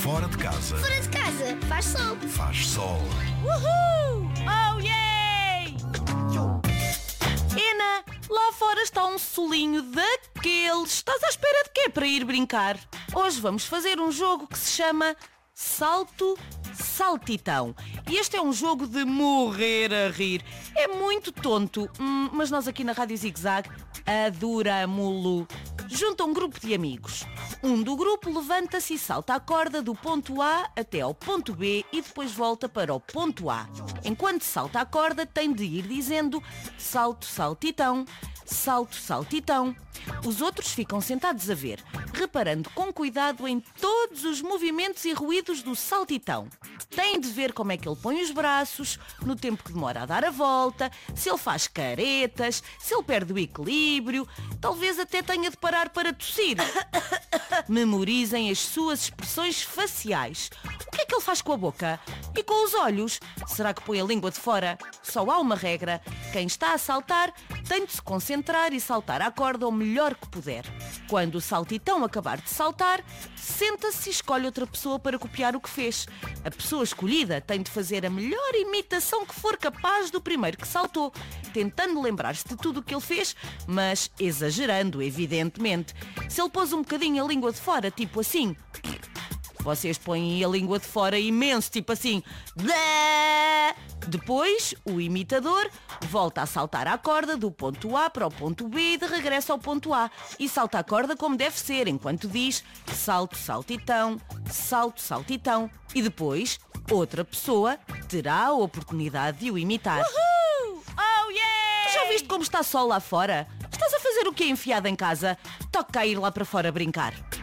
Fora de casa. Fora de casa, faz sol. Faz sol. Uhul! Oh, yay! Ena, lá fora está um solinho daqueles. Estás à espera de quê para ir brincar? Hoje vamos fazer um jogo que se chama Salto Saltitão. E este é um jogo de morrer a rir. É muito tonto, mas nós aqui na Rádio Zig Zag adoramo-lo. Junta um grupo de amigos. Um do grupo levanta-se e salta a corda do ponto A até ao ponto B e depois volta para o ponto A. Enquanto salta a corda, tem de ir dizendo salto, saltitão, salto, saltitão. Os outros ficam sentados a ver, reparando com cuidado em todos os movimentos e ruídos do saltitão. Têm de ver como é que ele põe os braços, no tempo que demora a dar a volta, se ele faz caretas, se ele perde o equilíbrio, talvez até tenha de parar para tossir. Memorizem as suas expressões faciais. O que é que ele faz com a boca? E com os olhos? Será que põe a língua de fora? Só há uma regra. Quem está a saltar tem de se concentrar e saltar à corda o melhor que puder. Quando o saltitão acabar de saltar, senta-se e escolhe outra pessoa para copiar o que fez. A pessoa escolhida tem de fazer a melhor imitação que for capaz do primeiro que saltou, tentando lembrar-se de tudo o que ele fez, mas exagerando, evidentemente. Se ele pôs um bocadinho a língua de fora, tipo assim, vocês põem a língua de fora imenso, tipo assim. Depois, o imitador volta a saltar a corda do ponto A para o ponto B e de regresso ao ponto A. E salta a corda como deve ser, enquanto diz salto, saltitão, salto, saltitão. E depois, outra pessoa terá a oportunidade de o imitar. Uhul! Oh, yeah! Tu já viste como está sol lá fora? Estás a fazer o quê enfiado em casa? Toca a ir lá para fora brincar.